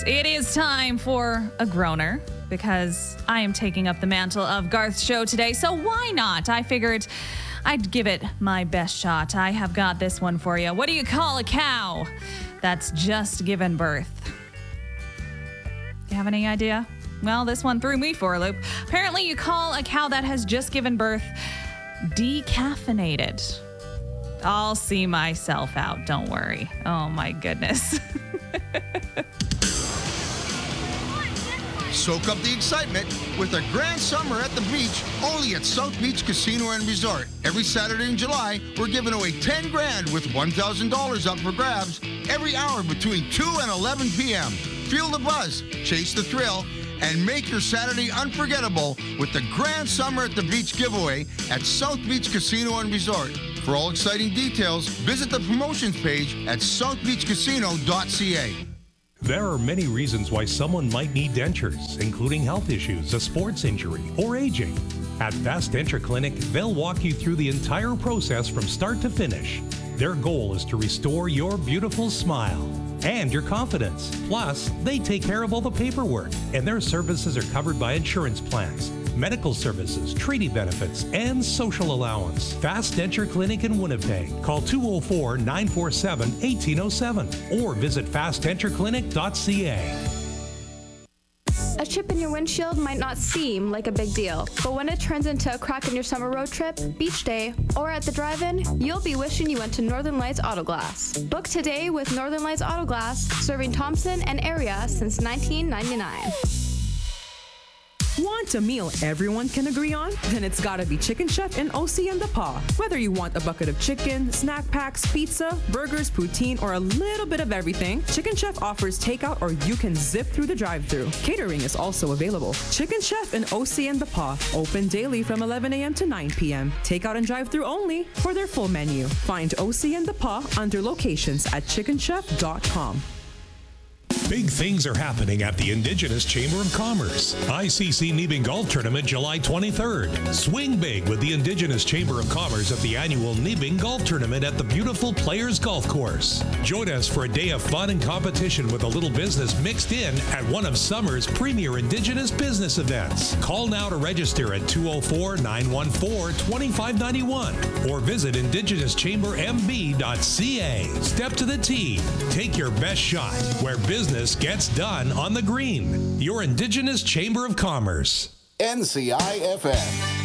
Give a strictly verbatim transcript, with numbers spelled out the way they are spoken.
it is time for a groaner because I am taking up the mantle of Garth's show today. So why not? I figured I'd give it my best shot. I have got this one for you. What do you call a cow that's just given birth? You have any idea? Well, this one threw me for a loop. Apparently, you call a cow that has just given birth decaffeinated. I'll see myself out, don't worry. Oh my goodness. Soak up the excitement with a grand summer at the beach only at South Beach Casino and Resort. Every Saturday in July, we're giving away ten grand with one thousand dollars up for grabs every hour between two and eleven p.m. Feel the buzz, chase the thrill, and make your Saturday unforgettable with the Grand Summer at the Beach giveaway at South Beach Casino and Resort. For all exciting details, visit the promotions page at south beach casino dot c a. There are many reasons why someone might need dentures, including health issues, a sports injury, or aging. At Fast Denture Clinic, they'll walk you through the entire process from start to finish. Their goal is to restore your beautiful smile and your confidence. Plus, they take care of all the paperwork, and their services are covered by insurance plans, medical services, treaty benefits, and social allowance. Fast Denture Clinic in Winnipeg. Call two oh four, nine four seven, one eight oh seven or visit fast denture clinic dot c a. A chip in your windshield might not seem like a big deal, but when it turns into a crack in your summer road trip, beach day, or at the drive-in, you'll be wishing you went to Northern Lights Auto Glass. Book today with Northern Lights Auto Glass, serving Thompson and area since nineteen ninety-nine. Want a meal everyone can agree on? Then it's gotta be Chicken Chef and O C and the Paw. Whether you want a bucket of chicken, snack packs, pizza, burgers, poutine, or a little bit of everything, Chicken Chef offers takeout or you can zip through the drive-thru. Catering is also available. Chicken Chef and O C and the Paw, open daily from eleven a.m. to nine p.m. Takeout and drive-thru only for their full menu. Find O C and the Paw under locations at chicken chef dot com. Big things are happening at the Indigenous Chamber of Commerce. I C C Nibing Golf Tournament July twenty-third. Swing big with the Indigenous Chamber of Commerce at the annual Nibing Golf Tournament at the beautiful Players Golf Course. Join us for a day of fun and competition with a little business mixed in at one of summer's premier Indigenous business events. Call now to register at two oh four, nine one four, two five nine one or visit indigenous chamber m b dot c a. Step to the tee. Take your best shot where business gets done on the green. Your Indigenous Chamber of Commerce. N C I F M.